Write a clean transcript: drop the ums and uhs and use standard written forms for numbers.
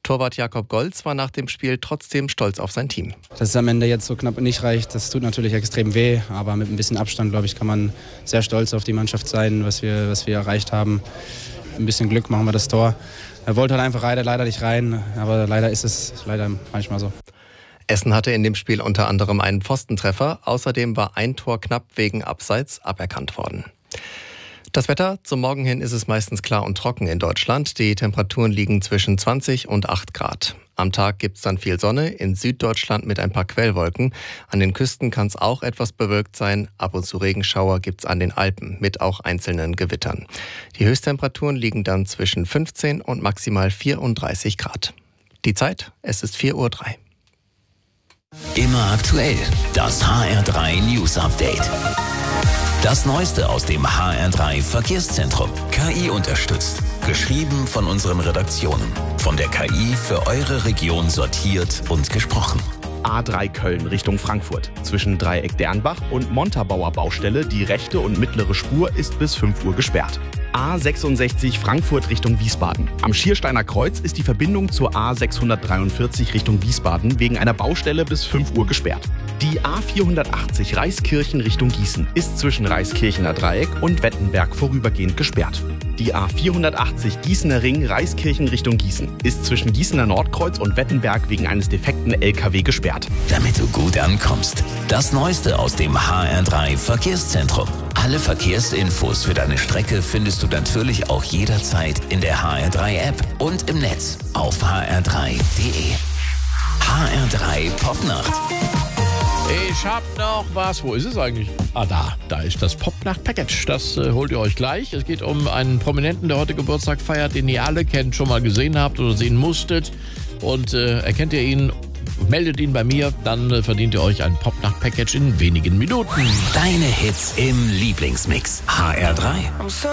Torwart Jakob Golz war nach dem Spiel trotzdem stolz auf sein Team. Dass es am Ende jetzt so knapp nicht reicht, das tut natürlich extrem weh. Aber mit ein bisschen Abstand, glaube ich, kann man sehr stolz auf die Mannschaft sein, was wir erreicht haben. Ein bisschen Glück machen wir das Tor. Er wollte halt einfach leider nicht rein, aber leider ist es manchmal so. Essen hatte in dem Spiel unter anderem einen Pfostentreffer. Außerdem war ein Tor knapp wegen Abseits aberkannt worden. Das Wetter: Zum Morgen hin ist es meistens klar und trocken in Deutschland. Die Temperaturen liegen zwischen 20 und 8 Grad. Am Tag gibt es dann viel Sonne, in Süddeutschland mit ein paar Quellwolken. An den Küsten kann es auch etwas bewölkt sein. Ab und zu Regenschauer gibt es an den Alpen mit auch einzelnen Gewittern. Die Höchsttemperaturen liegen dann zwischen 15 und maximal 34 Grad. Die Zeit: es ist 4:03 Uhr. Immer aktuell, das HR3 News Update. Das Neueste aus dem HR3 Verkehrszentrum. KI unterstützt. Geschrieben von unseren Redaktionen. Von der KI für eure Region sortiert und gesprochen. A3 Köln Richtung Frankfurt. Zwischen Dreieck Dernbach und Montabaur Baustelle die rechte und mittlere Spur ist bis 5 Uhr gesperrt. A66 Frankfurt Richtung Wiesbaden. Am Schiersteiner Kreuz ist die Verbindung zur A643 Richtung Wiesbaden wegen einer Baustelle bis 5 Uhr gesperrt. Die A480 Reiskirchen Richtung Gießen ist zwischen Reiskirchener Dreieck und Wettenberg vorübergehend gesperrt. Die A480 Gießener Ring Reiskirchen Richtung Gießen ist zwischen Gießener Nordkreuz und Wettenberg wegen eines defekten LKW gesperrt. Damit du gut ankommst. Das Neueste aus dem HR3 Verkehrszentrum. Alle Verkehrsinfos für deine Strecke findest du natürlich auch jederzeit in der HR3-App und im Netz auf hr3.de. HR3 Popnacht. Ich hab noch was. Wo ist es eigentlich? Da ist das Popnacht-Package. Das holt ihr euch gleich. Es geht um einen Prominenten, der heute Geburtstag feiert, den ihr alle kennt, schon mal gesehen habt oder sehen musstet. Und erkennt ihr ihn, meldet ihn bei mir, dann verdient ihr euch ein Popnacht-Package in wenigen Minuten. Deine Hits im Lieblingsmix. HR3.